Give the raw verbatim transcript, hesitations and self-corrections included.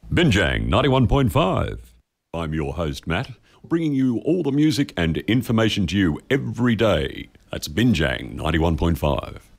Binjang ninety-one point five. I'm your host, Matt, bringing you all the music and information to you every day. That's Binjang ninety-one point five.